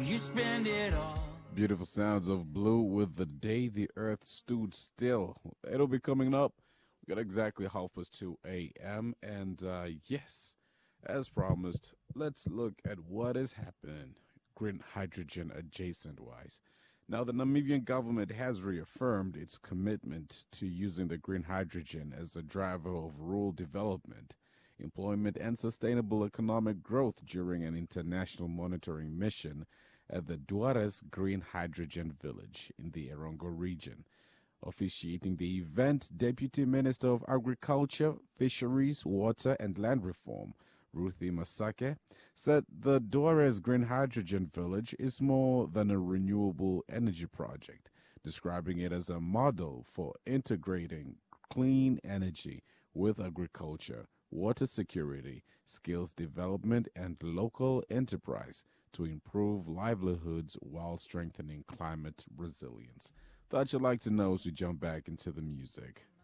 you spend it all. Beautiful sounds of Blue with The Day the Earth Stood Still. It'll be coming up. We got exactly 2:30 a.m. And yes, as promised, let's look at what is happening green hydrogen adjacent wise. Now, the Namibian government has reaffirmed its commitment to using the green hydrogen as a driver of rural development, employment, and sustainable economic growth during an international monitoring mission at the Duares Green Hydrogen Village in the Erongo region. Officiating the event, Deputy Minister of Agriculture, Fisheries, Water and Land Reform, Ruthie Masake, said the Duares Green Hydrogen Village is more than a renewable energy project, describing it as a model for integrating clean energy with agriculture, water security, skills development, and local enterprise to improve livelihoods while strengthening climate resilience. Thought you'd like to know as we jump back into the music.